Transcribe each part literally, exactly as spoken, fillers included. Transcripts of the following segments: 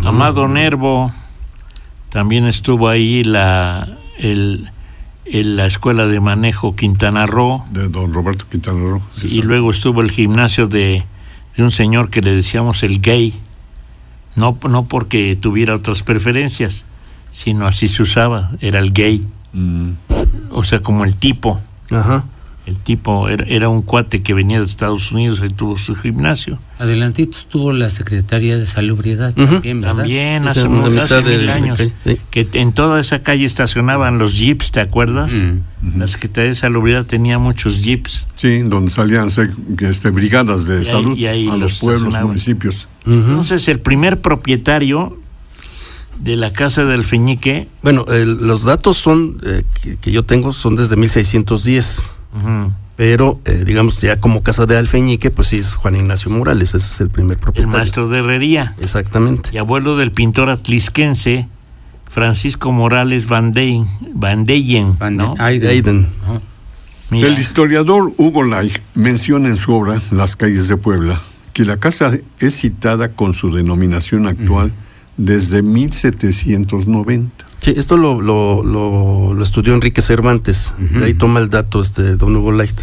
Amado Nervo, también estuvo ahí la el, el, la escuela de manejo Quintana Roo. De don Roberto Quintana Roo. Sí, y luego estuvo el gimnasio de, de un señor que le decíamos el gay, no, no porque tuviera otras preferencias, sino así se usaba, era el gay. Mm. O sea, como el tipo. Ajá. El tipo era, era un cuate que venía de Estados Unidos y tuvo su gimnasio. Adelantito estuvo la Secretaría de Salubridad, uh-huh. también, ¿verdad? También, sí, hace, hace, hace mil de, años, de, de, que en toda esa calle estacionaban los jeeps, ¿te acuerdas? Uh-huh. La Secretaría de Salubridad tenía muchos jeeps. Sí, donde salían este, brigadas de y salud ahí, y ahí a los pueblos, municipios. Uh-huh. Entonces, el primer propietario de la casa de Alfeñique... Bueno, el, los datos son eh, que, que yo tengo son desde mil seiscientos diez. Uh-huh. Pero, eh, digamos, ya como casa de Alfeñique, pues sí es Juan Ignacio Morales, ese es el primer propietario. El maestro de herrería. Exactamente. Y abuelo del pintor atlisquense Francisco Morales Van Deyen, Van Deyen, Van ¿no? Eyden. Uh-huh. El historiador Hugo Laich menciona en su obra Las calles de Puebla que la casa es citada con su denominación actual uh-huh. desde mil setecientos noventa. Sí, esto lo, lo, lo, lo estudió Enrique Cervantes, uh-huh. de ahí toma el dato este don Hugo Laich.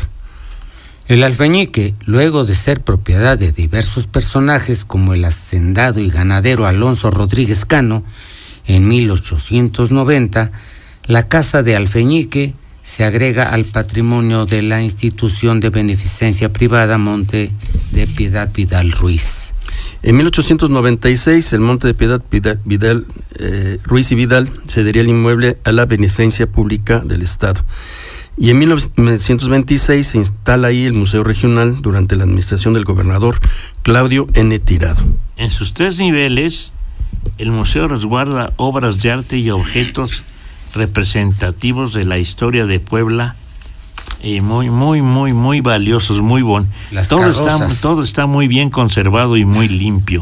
El Alfeñique, luego de ser propiedad de diversos personajes como el hacendado y ganadero Alonso Rodríguez Cano, en mil ochocientos noventa, la casa de Alfeñique se agrega al patrimonio de la institución de beneficencia privada Monte de Piedad Vidal Ruiz. En mil ochocientos noventa y seis, el Monte de Piedad Vidal, Vidal eh, Ruiz y Vidal cedería el inmueble a la beneficencia pública del Estado. Y en mil novecientos veintiséis se instala ahí el Museo Regional durante la administración del gobernador Claudio N. Tirado. En sus tres niveles, el museo resguarda obras de arte y objetos representativos de la historia de Puebla, y muy, muy, muy, muy valiosos, muy bonitos. Todo está, todo está muy bien conservado y muy limpio.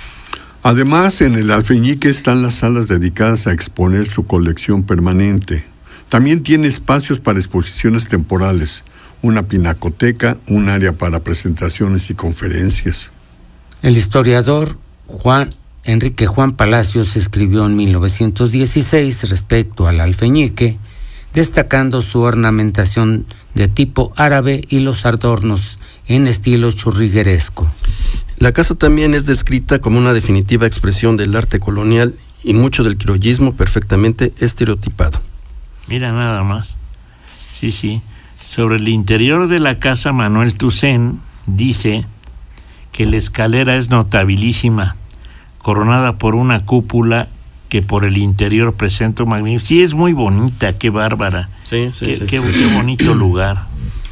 Además, en el Alfeñique están las salas dedicadas a exponer su colección permanente. También tiene espacios para exposiciones temporales, una pinacoteca, un área para presentaciones y conferencias. El historiador Juan Enrique Juan Palacios escribió en mil novecientos dieciséis respecto al Alfeñique, destacando su ornamentación de tipo árabe y los adornos en estilo churrigueresco. La casa también es descrita como una definitiva expresión del arte colonial y mucho del criollismo perfectamente estereotipado. Mira nada más. Sí, sí. Sobre el interior de la casa, Manuel Toussaint dice que la escalera es notabilísima, coronada por una cúpula que por el interior presenta un magnífico. Sí, es muy bonita, qué bárbara. Sí, sí, qué, sí. Qué, qué bonito lugar.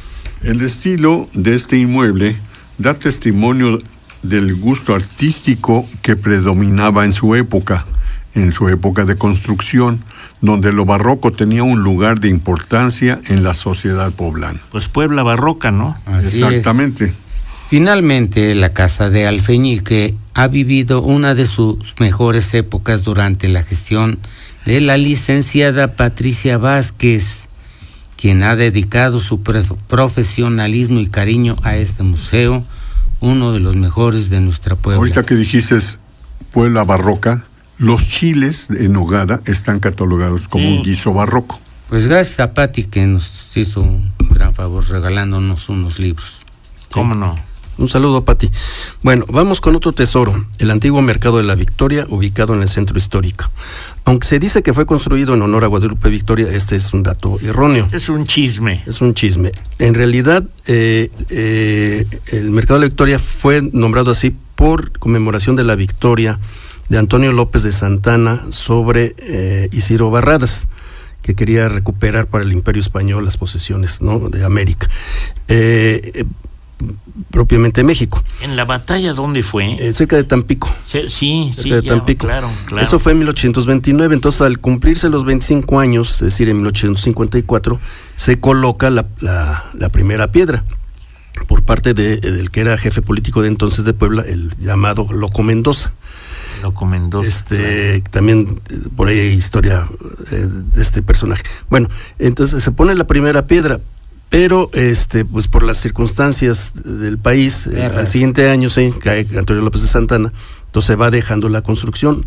El estilo de este inmueble da testimonio del gusto artístico que predominaba en su época, en su época de construcción, donde lo barroco tenía un lugar de importancia en la sociedad poblana. Pues Puebla barroca, ¿no? Así Exactamente. Es. Finalmente, la casa de Alfeñique ha vivido una de sus mejores épocas durante la gestión de la licenciada Patricia Vázquez, quien ha dedicado su profesionalismo y cariño a este museo, uno de los mejores de nuestra Puebla. Ahorita que dijiste Puebla barroca, los chiles en nogada están catalogados como sí. un guiso barroco. Pues gracias a Pati que nos hizo un gran favor regalándonos unos libros. ¿Cómo no? Un saludo, Pati. Bueno, vamos con otro tesoro, el antiguo Mercado de la Victoria, ubicado en el centro histórico. Aunque se dice que fue construido en honor a Guadalupe Victoria, este es un dato erróneo. Este es un chisme. Es un chisme. En realidad, eh, eh, el Mercado de la Victoria fue nombrado así por conmemoración de la victoria de Antonio López de Santana sobre eh, Isidro Barradas, que quería recuperar para el Imperio Español las posesiones, ¿no?, de América. Eh, eh, propiamente México. ¿En la batalla dónde fue? Eh, cerca de Tampico. Sí, sí, cerca sí de ya, Tampico. Claro, claro. Eso fue en mil ochocientos veintinueve, entonces al cumplirse los veinticinco años, es decir, en mil ochocientos cincuenta y cuatro, se coloca la, la, la primera piedra por parte de, del que era jefe político de entonces de Puebla, el llamado Loco Mendoza. Loco Mendoza. Este, claro. También por ahí hay historia eh, de este personaje. Bueno, entonces se pone la primera piedra, pero este pues por las circunstancias del país, eh, al siguiente año se cae Antonio López de Santana, entonces va dejando la construcción.